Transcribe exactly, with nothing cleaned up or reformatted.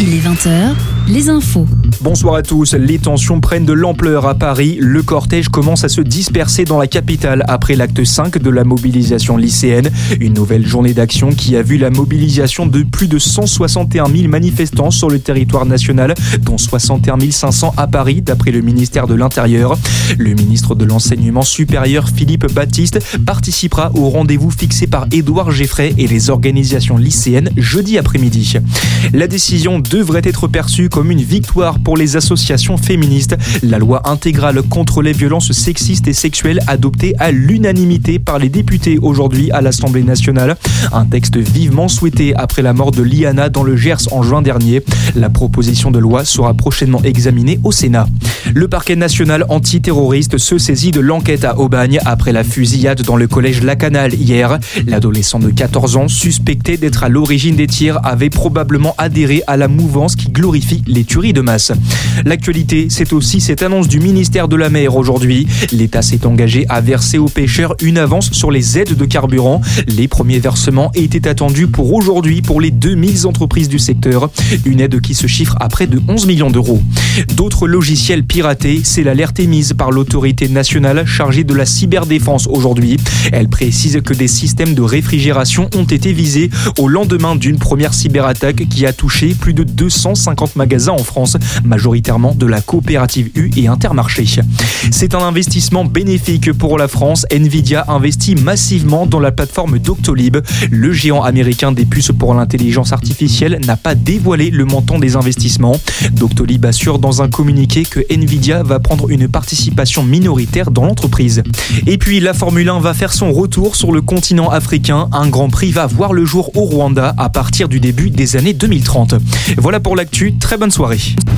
Il est vingt heures, les infos. Bonsoir à tous. Les tensions prennent de l'ampleur à Paris. Le cortège commence à se disperser dans la capitale après l'acte cinq de la mobilisation lycéenne. Une nouvelle journée d'action qui a vu la mobilisation de plus de cent soixante et un mille manifestants sur le territoire national, dont soixante et un mille cinq cents à Paris, d'après le ministère de l'Intérieur. Le ministre de l'Enseignement supérieur, Philippe Baptiste, participera au rendez-vous fixé par Édouard Geffray et les organisations lycéennes jeudi après-midi. La décision devrait être perçue comme une victoire pour les associations féministes. La loi intégrale contre les violences sexistes et sexuelles adoptée à l'unanimité par les députés aujourd'hui à l'Assemblée nationale. Un texte vivement souhaité après la mort de Liana dans le Gers en juin dernier. La proposition de loi sera prochainement examinée au Sénat. Le parquet national antiterroriste se saisit de l'enquête à Aubagne après la fusillade dans le collège Lacanal hier. L'adolescent de quatorze ans, suspecté d'être à l'origine des tirs, avait probablement adhéré à la mouvance qui glorifie les tueries de masse. L'actualité, c'est aussi cette annonce du ministère de la Mer aujourd'hui. L'État s'est engagé à verser aux pêcheurs une avance sur les aides de carburant. Les premiers versements étaient attendus pour aujourd'hui pour les deux mille entreprises du secteur. Une aide qui se chiffre à près de onze millions d'euros. D'autres logiciels piratés, c'est l'alerte émise par l'autorité nationale chargée de la cyberdéfense aujourd'hui. Elle précise que des systèmes de réfrigération ont été visés au lendemain d'une première cyberattaque qui a touché plus de deux cent cinquante magasins en France, majoritairement de la coopérative U et Intermarché. C'est un investissement bénéfique pour la France. Nvidia investit massivement dans la plateforme Doctolib. Le géant américain des puces pour l'intelligence artificielle n'a pas dévoilé le montant des investissements. Doctolib assure dans un communiqué que Nvidia va prendre une participation minoritaire dans l'entreprise. Et puis la Formule un va faire son retour sur le continent africain. Un Grand Prix va voir le jour au Rwanda à partir du début des années deux mille trente. Voilà pour l'actu, très bonne soirée.